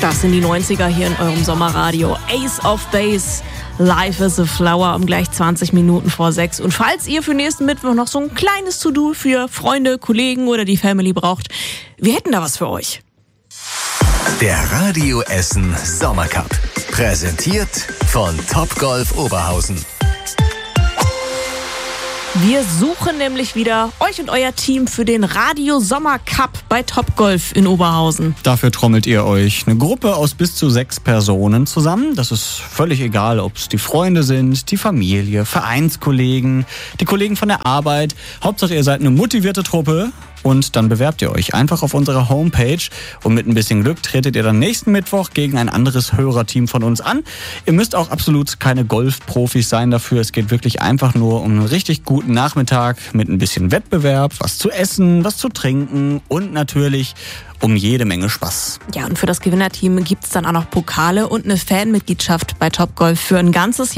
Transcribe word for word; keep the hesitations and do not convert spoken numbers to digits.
Das sind die neunziger hier in eurem Sommerradio. Ace of Base, Life is a Flower um gleich zwanzig Minuten vor sechs. Und falls ihr für nächsten Mittwoch noch so ein kleines To-Do für Freunde, Kollegen oder die Family braucht, wir hätten da was für euch. Der Radio Essen Sommercup. Präsentiert von Topgolf Oberhausen. Wir suchen nämlich wieder euch und euer Team für den Radio Sommer Cup bei Topgolf in Oberhausen. Dafür trommelt ihr euch eine Gruppe aus bis zu sechs Personen zusammen. Das ist völlig egal, ob es die Freunde sind, die Familie, Vereinskollegen, die Kollegen von der Arbeit. Hauptsache ihr seid eine motivierte Truppe. Und dann bewerbt ihr euch einfach auf unserer Homepage und mit ein bisschen Glück tretet ihr dann nächsten Mittwoch gegen ein anderes Hörerteam von uns an. Ihr müsst auch absolut keine Golfprofis sein dafür. Es geht wirklich einfach nur um einen richtig guten Nachmittag mit ein bisschen Wettbewerb, was zu essen, was zu trinken und natürlich um jede Menge Spaß. Ja, und für das Gewinnerteam gibt's dann auch noch Pokale und eine Fanmitgliedschaft bei Topgolf für ein ganzes Jahr.